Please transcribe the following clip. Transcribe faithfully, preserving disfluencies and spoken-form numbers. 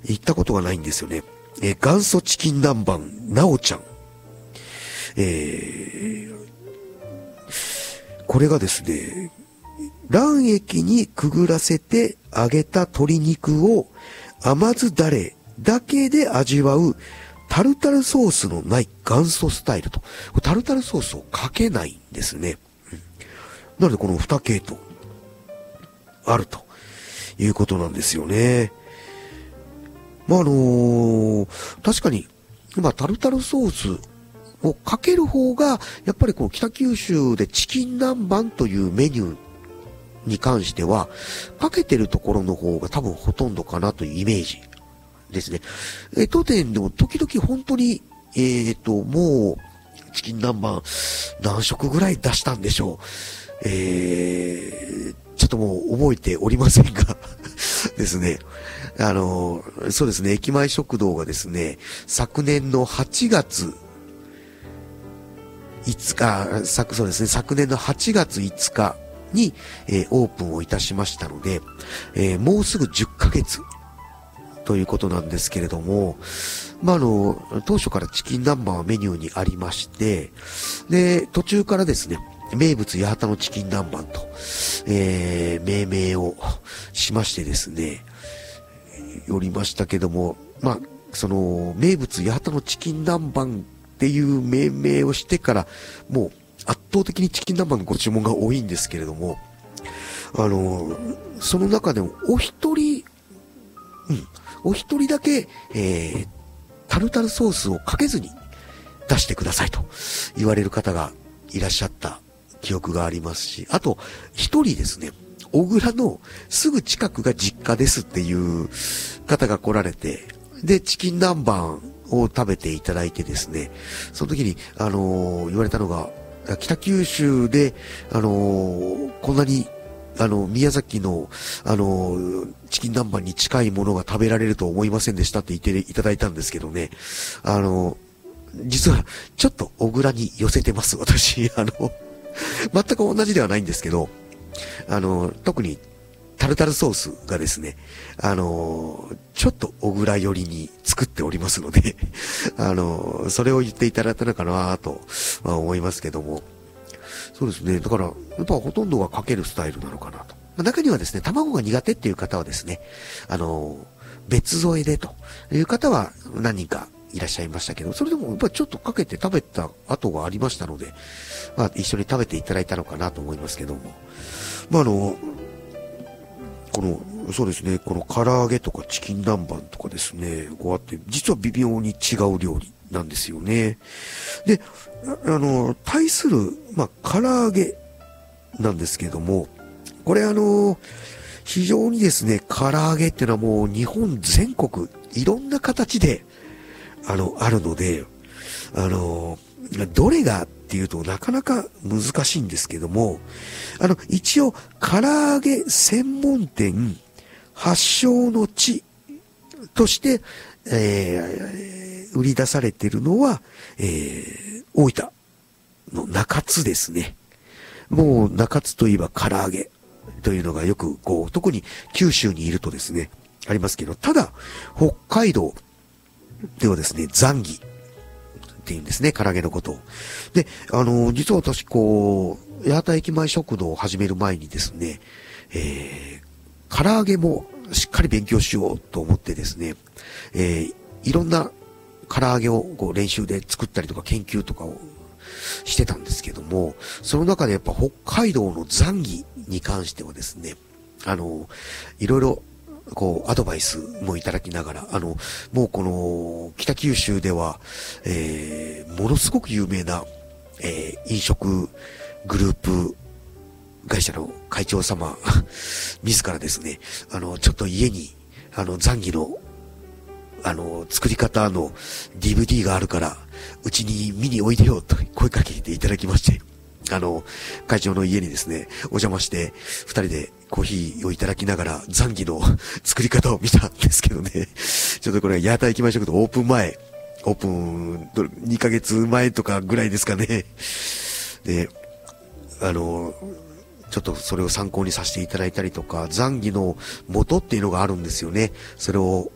行ったことがないんですよね。えー、元祖チキン南蛮、なおちゃん。えー、これがですね、卵液にくぐらせて揚げた鶏肉を甘酢だれだけで味わうタルタルソースのない元祖スタイルと。タルタルソースをかけないんですね。うん、なのでこのに系統あるということなんですよね。まあ、あのー、確かに、まあ、タルタルソースをかける方が、やっぱりこう北九州でチキン南蛮というメニューに関しては、かけてるところの方が多分ほとんどかなというイメージですね。え、当店でも時々本当に、えっと、もう、チキン南蛮何食ぐらい出したんでしょう。えー、ちょっともう覚えておりませんがですね。あの、そうですね、駅前食堂がですね、昨年のはちがついつか、昨、そうですね、昨年のはちがついつかに、えー、オープンをいたしましたので、えー、もうすぐじゅっかげつということなんですけれども、まあ、あの、当初からチキン南蛮はメニューにありまして、で、途中からですね、名物八幡のチキン南蛮と、えー、命名をしましてですね、おりましたけども、まあ、その、名物八幡のチキン南蛮っていう命名をしてから、もう圧倒的にチキン南蛮のご注文が多いんですけれども、あの、その中でもお一人、うん、お一人だけ、えー、タルタルソースをかけずに出してくださいと言われる方がいらっしゃった記憶がありますし、あと、一人ですね、小倉のすぐ近くが実家ですっていう方が来られて、で、チキン南蛮を食べていただいてですね、その時に、あのー、言われたのが、北九州で、あのー、こんなに、あの、宮崎の、あのー、チキン南蛮に近いものが食べられると思いませんでしたって言っていただいたんですけどね、あのー、実は、ちょっと小倉に寄せてます、私。あの、全く同じではないんですけど、あの、特にタルタルソースがですね、あの、ちょっと小倉寄りに作っておりますので、あの、それを言っていただいたのかなと、まあ、思いますけども。そうですね。だから、やっぱほとんどがかけるスタイルなのかなと。まあ、中にはですね、卵が苦手っていう方はですね、あの、別添えでという方は何人かいらっしゃいましたけど、それでもやっぱりちょっとかけて食べた後がありましたので、まあ一緒に食べていただいたのかなと思いますけども。まああの、この、そうですね、この唐揚げとかチキン南蛮とかですね、こうあって、実は微妙に違う料理なんですよね。で、あの、対する、まあ唐揚げなんですけども、これあの、非常にですね、唐揚げっていうのはもう日本全国、いろんな形で、あの、あるので、あの、どれがっていうとなかなか難しいんですけども、あの、一応、唐揚げ専門店発祥の地として、えー、売り出されているのは、えー、大分の中津ですね。もう中津といえば唐揚げというのがよくこう、特に九州にいるとですね、ありますけど、ただ、北海道ではですね、ザンギっていうんですね、唐揚げのことを。で、あの、実は私、こう、八幡駅前食堂を始める前にですね、えー、唐揚げもしっかり勉強しようと思ってですね、えー、いろんな唐揚げをこう練習で作ったりとか研究とかをしてたんですけども、その中でやっぱ北海道のザンギに関してはですね、あの、いろいろこう、アドバイスもいただきながら、あの、もうこの、北九州では、えー、ものすごく有名な、えー、飲食グループ会社の会長様、自らですね、あの、ちょっと家に、あの、ザンギの、あの、作り方の ディーブイディー があるから、うちに見においでよと声かけていただきまして、あの、会長の家にですね、お邪魔して、二人でコーヒーをいただきながら、ザンギの作り方を見たんですけどね。ちょっとこれ、八幡駅前食堂オープン前、オープンにかげつまえとかぐらいですかね。で、あの、ちょっとそれを参考にさせていただいたりとか、ザンギの元っていうのがあるんですよね。それを